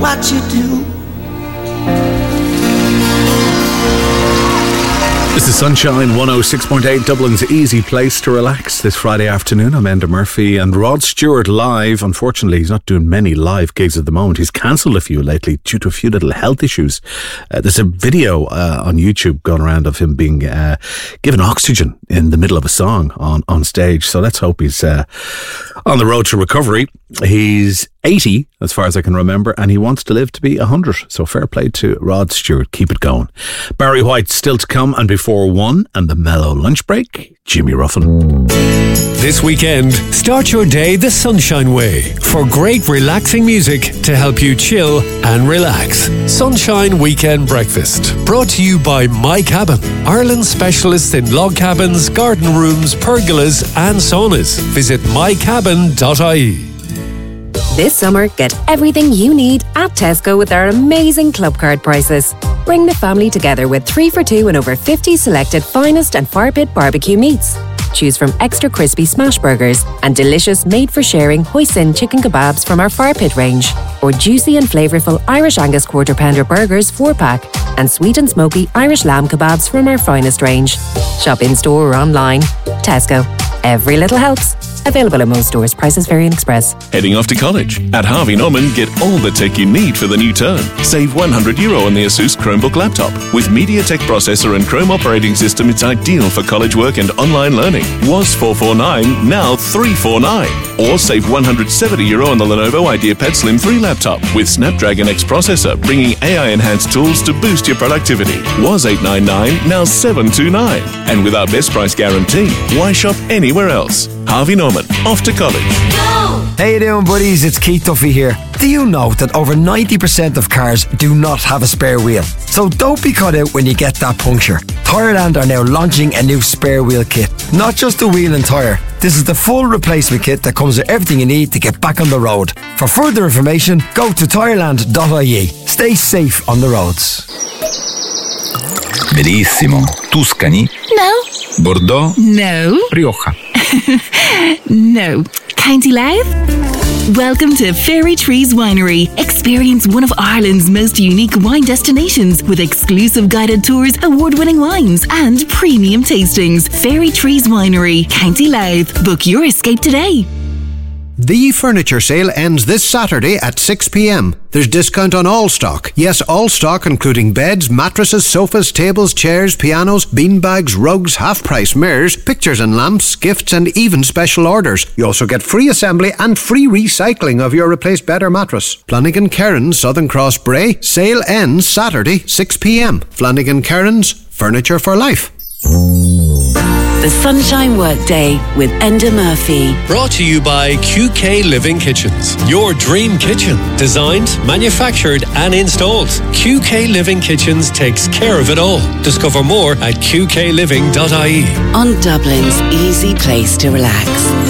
what you do. This is Sunshine 106.8, Dublin's easy place to relax this Friday afternoon. I'm Enda Murphy and Rod Stewart live. Unfortunately, he's not doing many live gigs at the moment. He's cancelled a few lately due to a few little health issues. There's a video on YouTube going around of him being given oxygen in the middle of a song on stage. So let's hope he's on the road to recovery. He's 80, as far as I can remember, and he wants to live to be 100. So fair play to Rod Stewart. Keep it going. Barry White still to come, and before 1 and the mellow lunch break, Jimmy Ruffin. This weekend, start your day the Sunshine way for great relaxing music to help you chill and relax. Sunshine Weekend Breakfast, brought to you by My Cabin, Ireland's specialist in log cabins, garden rooms, pergolas and saunas. Visit mycabin.ie. This summer, get everything you need at Tesco with our amazing club card prices. Bring the family together with 3 for 2 and over 50 selected finest and fire pit barbecue meats. Choose from extra crispy smash burgers and delicious made-for-sharing hoisin chicken kebabs from our fire pit range, or juicy and flavourful Irish Angus quarter pounder burgers 4-pack, and sweet and smoky Irish lamb kebabs from our finest range. Shop in-store or online. Tesco. Every little helps. Available at most stores. Prices vary in Express. Heading off to college? At Harvey Norman, get all the tech you need for the new term. Save €100 on the Asus Chromebook laptop. With MediaTek processor and Chrome operating system, it's ideal for college work and online learning. Was $449, now $349. Or save €170 on the Lenovo IdeaPad Slim 3 laptop with Snapdragon X processor, bringing AI-enhanced tools to boost your productivity. Was $899, now $729. And with our best price guarantee, why shop anywhere else? Harvey Norman, off to college. How you doing, buddies? It's Keith Duffy here. Do you know that over 90% of cars do not have a spare wheel? So don't be caught out when you get that puncture. Tireland are now launching a new spare wheel kit. Not just a wheel and tyre. This is the full replacement kit that comes with everything you need to get back on the road. For further information, go to tireland.ie. Stay safe on the roads. Bellissimo. Tuscany? No. Bordeaux? No. Rioja? No. County Louth? Welcome to Fairy Trees Winery. Experience one of Ireland's most unique wine destinations with exclusive guided tours, award-winning wines and premium tastings. Fairy Trees Winery, County Louth. Book your escape today. The furniture sale ends this Saturday at 6 p.m. There's discount on all stock. Yes, all stock including beds, mattresses, sofas, tables, chairs, pianos, beanbags, rugs, half-price mirrors, pictures and lamps, gifts and even special orders. You also get free assembly and free recycling of your replaced bed or mattress. Flanagan Cairns, Southern Cross Bray. Sale ends Saturday, 6 p.m. Flanagan Cairns, furniture for life. The Sunshine Workday with Enda Murphy. Brought to you by QK Living Kitchens. Your dream kitchen. Designed, manufactured and installed. QK Living Kitchens takes care of it all. Discover more at qkliving.ie. On Dublin's easy place to relax.